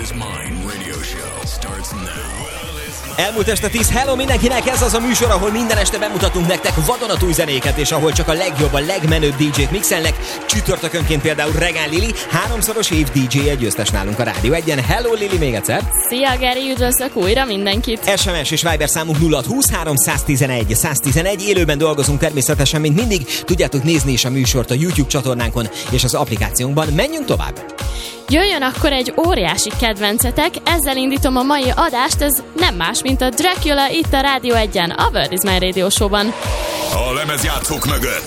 is Mine radio show starts now. Elmúlt este 10, hello mindenkinek, ez az a műsor, ahol minden este bemutatunk nektek vadonatúj zenéket, és ahol csak a legjobb, a legmenőbb DJ-k mixelnek. Csütörtökönként például Regán Lili, 3-szoros év DJ-je győztes nálunk a Rádió 1-en. Hello Lili, még egyszer! Szia Geri, üdvözlök újra mindenkit! SMS és Viber számunk 0620 111 111. Élőben dolgozunk természetesen, mint mindig. Tudjátok nézni is a műsort a YouTube csatornánkon és az applikációnkban. Menjünk tovább! Jöjjön akkor egy óriási kedvencetek, ezzel indítom a mai adást, ez nem más, mint a Dracula itt a Rádió 1-en, a World is My Radio Show-ban. A lemezjátszók mögött